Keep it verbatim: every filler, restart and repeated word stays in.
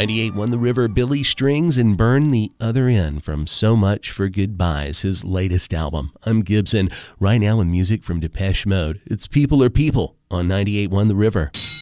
ninety-eight point one The River, Billy Strings and Burn the Other End from So Much for Goodbyes, his latest album. I'm Gibson, right now with music from Depeche Mode. It's People Are People on ninety-eight point one The River.